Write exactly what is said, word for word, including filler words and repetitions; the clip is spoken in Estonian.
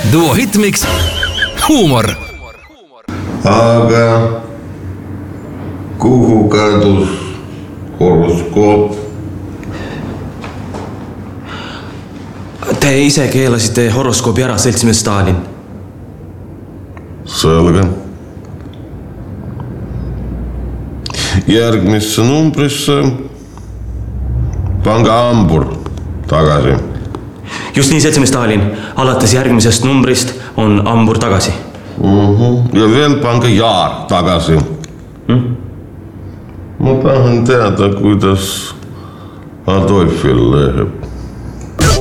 Duo Hitmix, huumor. Aga kuhu kadus horoskoop? Te ise keelasite horoskoobi ära, seltsimees Stalin. Selge. Järgmisse numbrisse pange Ambur tagasi. Just nii, seltsimees Stalin. Alates järgmisest numbrist on Ambur tagasi. Uh-huh. Ja veel pange Jaar tagasi. Hmm? Ma tahan teada, kuidas Adolfil läheb.